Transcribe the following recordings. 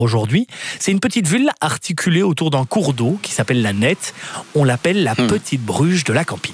Aujourd'hui, c'est une petite ville articulée autour d'un cours d'eau qui s'appelle la Nette. On l'appelle la petite Bruges de la Campine.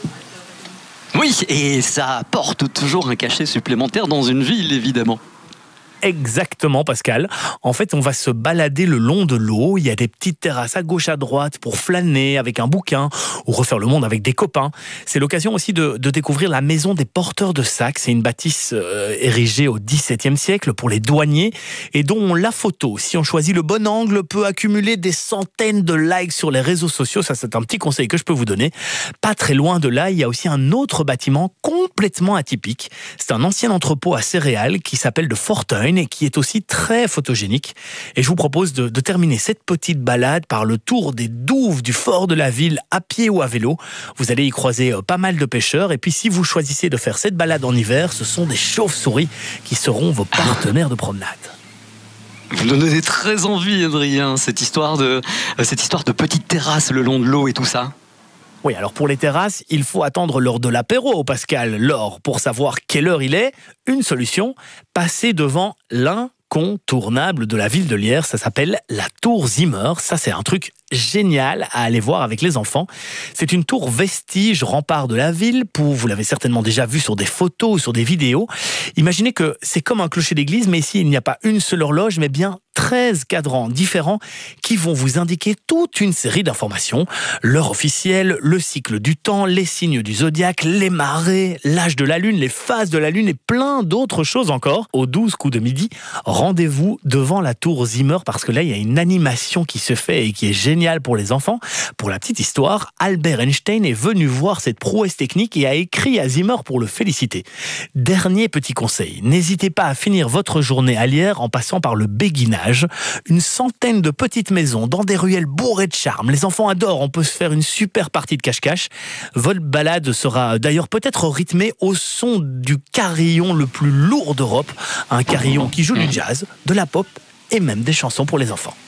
Oui, et ça apporte toujours un cachet supplémentaire dans une ville, évidemment. Exactement, Pascal. En fait, on va se balader le long de l'eau. Il y a des petites terrasses à gauche, à droite pour flâner avec un bouquin ou refaire le monde avec des copains. C'est l'occasion aussi de découvrir la maison des porteurs de sacs. C'est une bâtisse érigée au XVIIe siècle pour les douaniers et dont la photo, si on choisit le bon angle, peut accumuler des centaines de likes sur les réseaux sociaux. Ça, c'est un petit conseil que je peux vous donner. Pas très loin de là, il y a aussi un autre bâtiment complètement atypique. C'est un ancien entrepôt à céréales qui s'appelle de Fortuin et qui est aussi très photogénique. Et je vous propose de terminer cette petite balade par le tour des douves du fort de la ville à pied ou à vélo. Vous allez y croiser pas mal de pêcheurs. Et puis si vous choisissez de faire cette balade en hiver, ce sont des chauves-souris qui seront vos partenaires de promenade. Vous me donnez très envie, Adrien, cette histoire de petites terrasses le long de l'eau et tout ça. Oui, alors pour les terrasses, il faut attendre l'heure de l'apéro, Pascal. L'heure, pour savoir quelle heure il est, une solution, passer devant l'incontournable de la ville de Lierre. Ça s'appelle la tour Zimmer. Ça, c'est un truc génial à aller voir avec les enfants. C'est une tour vestige, rempart de la ville. Vous l'avez certainement déjà vu sur des photos ou sur des vidéos. Imaginez que c'est comme un clocher d'église, mais ici, il n'y a pas une seule horloge, mais bien 13 cadrans différents qui vont vous indiquer toute une série d'informations. L'heure officielle, le cycle du temps, les signes du zodiaque, les marées, l'âge de la lune, les phases de la lune et plein d'autres choses encore. Aux 12 coups de midi, rendez-vous devant la tour Zimmer parce que là, il y a une animation qui se fait et qui est géniale pour les enfants. Pour la petite histoire, Albert Einstein est venu voir cette prouesse technique et a écrit à Zimmer pour le féliciter. Dernier petit conseil, n'hésitez pas à finir votre journée à Lierre en passant par le béguinage. Une centaine de petites maisons dans des ruelles bourrées de charme. Les enfants adorent, on peut se faire une super partie de cache-cache. Votre balade sera d'ailleurs peut-être rythmée au son du carillon le plus lourd d'Europe. Un carillon qui joue du jazz, de la pop et même des chansons pour les enfants.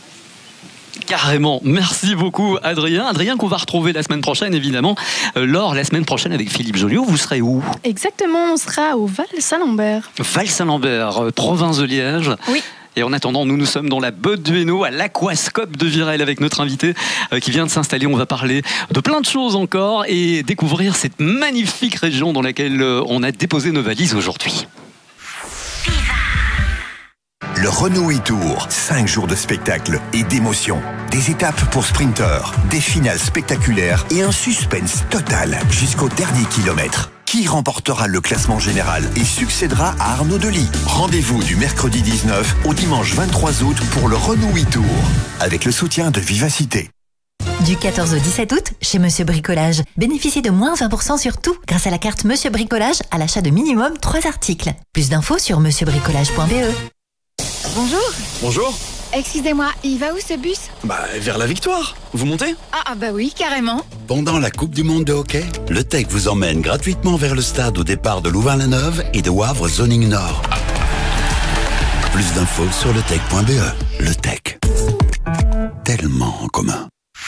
Carrément, merci beaucoup Adrien. Adrien qu'on va retrouver la semaine prochaine évidemment. Laure, la semaine prochaine avec Philippe Joliot, vous serez où ? Exactement, on sera au Val-Saint-Lambert. Val-Saint-Lambert, province de Liège. Oui. Et en attendant, nous sommes dans la Botte du Hainaut, à l'Aquascope de Virel avec notre invité qui vient de s'installer. On va parler de plein de choses encore et découvrir cette magnifique région dans laquelle on a déposé nos valises aujourd'hui. Le Renault e-Tour, 5 jours de spectacle et d'émotion. Des étapes pour sprinteurs, des finales spectaculaires et un suspense total jusqu'au dernier kilomètre. Qui remportera le classement général et succédera à Arnaud Delis? Rendez-vous du mercredi 19 au dimanche 23 août pour le Renault e-Tour, avec le soutien de Vivacité. Du 14 au 17 août, chez Monsieur Bricolage, bénéficiez de moins 20% sur tout grâce à la carte Monsieur Bricolage à l'achat de minimum 3 articles. Plus d'infos sur monsieurbricolage.be. Bonjour. Bonjour. Excusez-moi, il va où ce bus ? Vers la victoire. Vous montez ? Ah bah oui, carrément. Pendant la Coupe du Monde de hockey, le TEC vous emmène gratuitement vers le stade au départ de Louvain-la-Neuve et de Wavre Zoning Nord. Plus d'infos sur letec.be. Le TEC. Tellement en commun.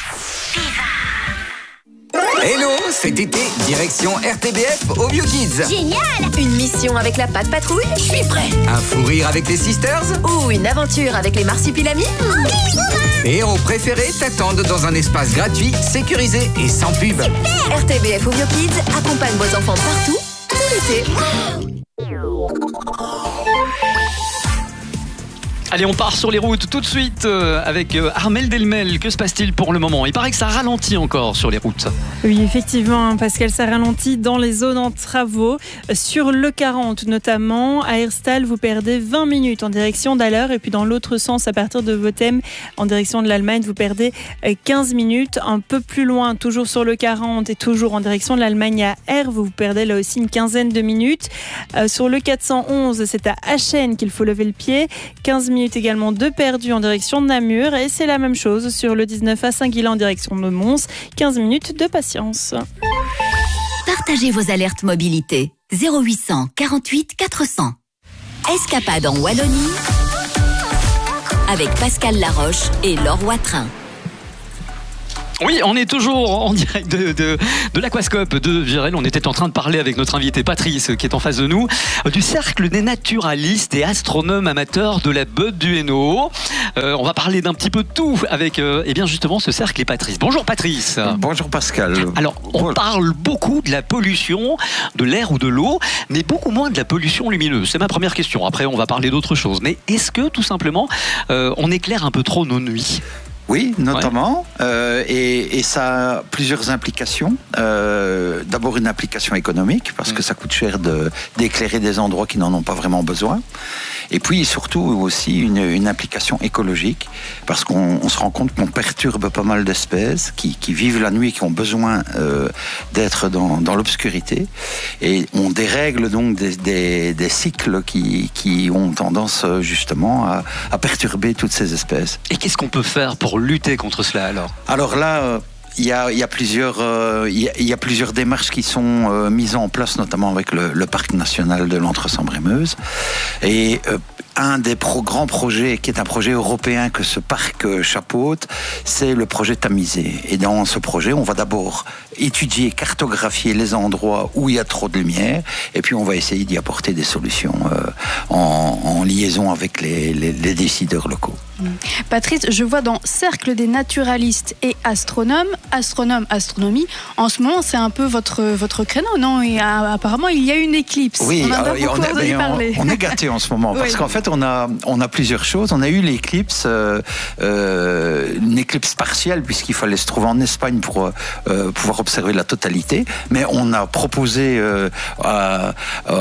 Hello, cet été, direction RTBF au Bio Kids. Génial! Une mission avec la Patte Patrouille? Je suis prêt! Un fou rire avec les Sisters? Ou une aventure avec les Marsupilamis? Les héros préférés t'attendent dans un espace gratuit, sécurisé et sans pub. Super! RTBF au Bio Kids accompagne vos enfants partout, tout l'été. Allez, on part sur les routes tout de suite avec Armelle Delmel. Que se passe-t-il pour le moment ? Il paraît que ça ralentit encore sur les routes. Oui, effectivement, Pascal, ça ralentit dans les zones en travaux. Sur le 40 notamment, à Herstal, vous perdez 20 minutes en direction d'Haller. Et puis dans l'autre sens, à partir de Votem, en direction de l'Allemagne, vous perdez 15 minutes. Un peu plus loin, toujours sur le 40 et toujours en direction de l'Allemagne à Herve, vous perdez là aussi une quinzaine de minutes. Sur le 411, c'est à Achen qu'il faut lever le pied. 15 minutes également de perdu en direction de Namur et c'est la même chose sur le 19 à Saint-Guilain en direction de Mons, 15 minutes de patience. Partagez vos alertes mobilité 0800 48 400. Escapade en Wallonie avec Pascal Laroche et Laure Watrin. Oui, on est toujours en direct de l'Aquascope de Virel. On était en train de parler avec notre invité Patrice qui est en face de nous du cercle des naturalistes et astronomes amateurs de la Botte du Hainaut. On va parler d'un petit peu de tout avec eh bien justement ce cercle et Patrice. Bonjour Patrice. Bonjour Pascal. Alors on parle beaucoup de la pollution de l'air ou de l'eau, mais beaucoup moins de la pollution lumineuse. C'est ma première question. Après on va parler d'autres choses. Mais est-ce que tout simplement on éclaire un peu trop nos nuits ? Oui, notamment, et ça a plusieurs implications. D'abord une implication économique, parce que ça coûte cher d'éclairer des endroits qui n'en ont pas vraiment besoin. Et puis surtout aussi une implication écologique, parce qu'on se rend compte qu'on perturbe pas mal d'espèces qui vivent la nuit et qui ont besoin d'être dans l'obscurité. Et on dérègle donc des cycles qui ont tendance justement à perturber toutes ces espèces. Et qu'est-ce qu'on peut faire pour lutter contre cela alors ? Alors là, il y a plusieurs démarches qui sont mises en place, notamment avec le parc national de l'Entre-Sambre-et-Meuse. Et un des grands projets, qui est un projet européen que ce parc chapeaute, c'est le projet Tamisé. Et dans ce projet, on va d'abord étudier, cartographier les endroits où il y a trop de lumière, et puis on va essayer d'y apporter des solutions en liaison avec les décideurs locaux. Patrice, je vois dans Cercle des naturalistes et astronomes, astronomie, en ce moment c'est un peu votre créneau, non ? Et apparemment il y a une éclipse. Oui, on est gâtés en ce moment, parce qu'en fait on a plusieurs choses. On a eu l'éclipse, une éclipse partielle, puisqu'il fallait se trouver en Espagne pour pouvoir observer la totalité, mais on a proposé à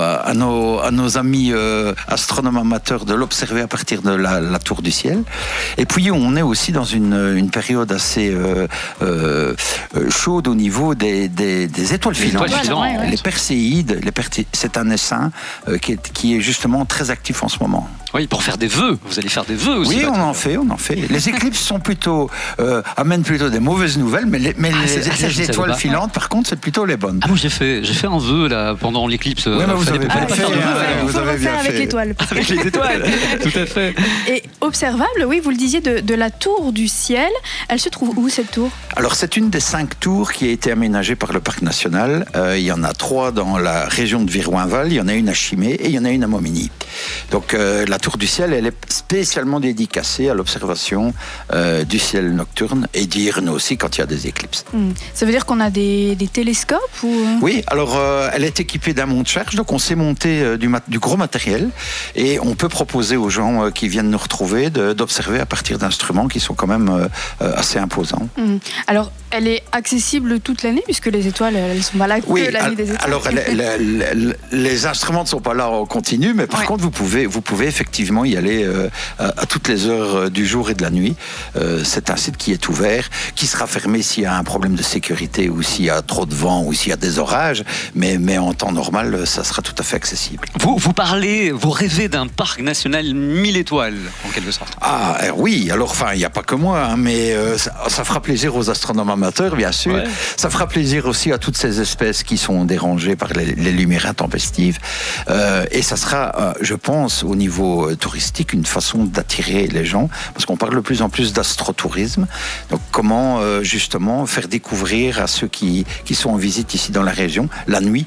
nos amis astronomes amateurs de l'observer à partir de la tour du ciel. Et puis on est aussi dans une période assez chaude au niveau des étoiles filantes. Les Perséides, c'est un essaim qui est justement très actif en ce moment. Oui, pour faire des vœux. Vous allez faire des vœux aussi. Oui, on en fait. Les éclipses sont amènent plutôt des mauvaises nouvelles, mais les étoiles filantes, par contre, c'est plutôt les bonnes. Ah, moi j'ai fait un vœu là pendant l'éclipse. Oui, mais vous avez bien fait. Vous avez bien fait avec l'étoile. Avec les étoiles, tout à fait. Et observable, oui, vous le disiez, de la tour du ciel. Elle se trouve où cette tour ? Alors c'est une des 5 tours qui a été aménagée par le parc national. Il y en a 3 dans la région de Viroinval, il y en a une à Chimay et il y en a une à Momigny. Donc la tour du ciel, elle est spécialement dédicacée à l'observation du ciel nocturne et diurne aussi quand il y a des éclipses. Ça veut dire qu'on a des télescopes ou... Oui, alors elle est équipée d'un monte-charge, donc on s'est monté du gros matériel et on peut proposer aux gens qui viennent nous retrouver d'observer à partir d'instruments qui sont quand même assez imposants. Alors, elle est accessible toute l'année puisque les étoiles, elles sont pas là que la nuit des étoiles. Alors, les instruments ne sont pas là en continu, mais par contre, vous pouvez effectivement y aller à toutes les heures du jour et de la nuit. C'est un site qui est ouvert, qui sera fermé s'il y a un problème de sécurité ou s'il y a trop de vent ou s'il y a des orages, mais en temps normal, ça sera tout à fait accessible. Vous rêvez d'un parc national 1000 étoiles, en quelque sorte. Ah oui, alors il n'y a pas que moi, hein, mais ça fera plaisir aux astronomes amateurs, bien sûr. Ouais. Ça fera plaisir aussi à toutes ces espèces qui sont dérangées par les lumières intempestives. Et ça sera, je pense, au niveau touristique, une façon d'attirer les gens, parce qu'on parle de plus en plus d'astrotourisme. Donc comment justement faire découvrir à ceux qui sont en visite ici dans la région, la nuit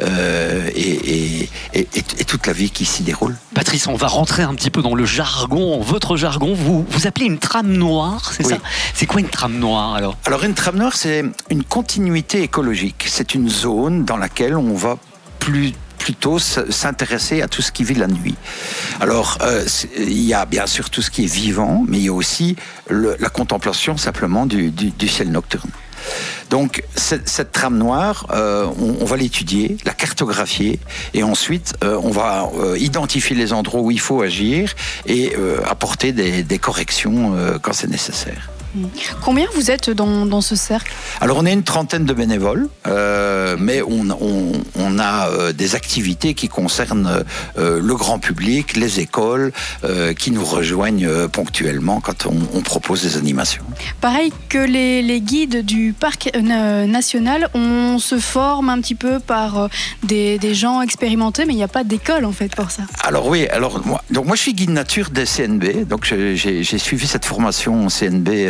et toute la vie qui s'y déroule. Patrice, on va rentrer un petit peu dans le jargon, votre jargon. Vous appelez une trame noire, c'est ça ? C'est quoi une trame noire alors ? Alors une trame noire, c'est une continuité écologique. C'est une zone dans laquelle on va plutôt s'intéresser à tout ce qui vit la nuit. Alors, il y a bien sûr tout ce qui est vivant, mais il y a aussi la contemplation simplement du ciel nocturne. Donc cette trame noire, on va l'étudier, la cartographier et ensuite on va identifier les endroits où il faut agir et apporter des corrections quand c'est nécessaire. Combien vous êtes dans ce cercle ? Alors on est une trentaine de bénévoles, mais on a des activités qui concernent le grand public, les écoles, qui nous rejoignent ponctuellement quand on propose des animations. Pareil que les guides du parc national, on se forme un petit peu par des gens expérimentés, mais il n'y a pas d'école en fait pour ça. Alors oui, moi je suis guide nature des CNB, donc j'ai suivi cette formation CNB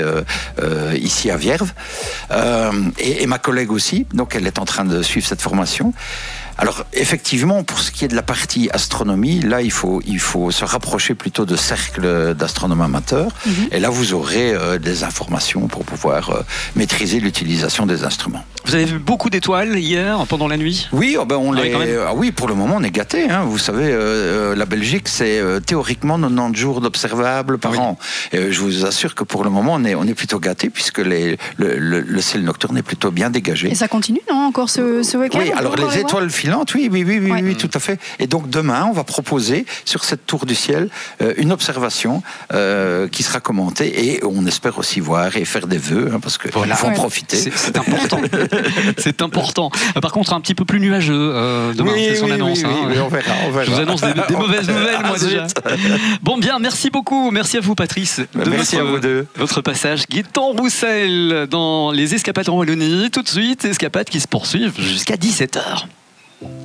ici à Vierve. Et ma collègue aussi, donc elle est en train de suivre cette formation. Alors effectivement, pour ce qui est de la partie astronomie, là il faut se rapprocher plutôt de cercles d'astronomes amateurs. Et là vous aurez des informations pour pouvoir maîtriser l'utilisation des instruments. Vous avez vu beaucoup d'étoiles hier pendant la nuit? Oui, oui, pour le moment on est gâtés. Hein. Vous savez, la Belgique c'est théoriquement 90 jours d'observables par an. Et je vous assure que pour le moment on est plutôt gâtés puisque le ciel nocturne est plutôt bien dégagé. Et ça continue, non, encore ce week-end? Oui, alors les étoiles filantes, oui, tout à fait. Et donc demain, on va proposer sur cette tour du ciel une observation qui sera commentée et on espère aussi voir et faire des vœux parce qu'il faut en profiter. C'est important. C'est important. Par contre, un petit peu plus nuageux demain, c'est son annonce. Oui, on verra. Je vous annonce des mauvaises nouvelles, moi déjà. Bon, bien, merci beaucoup. Merci à vous, Patrice. Merci à vous deux. Votre passage. Gaëtan Roussel dans les Escapades en Wallonie. Tout de suite, Escapades qui se poursuivent jusqu'à 17h.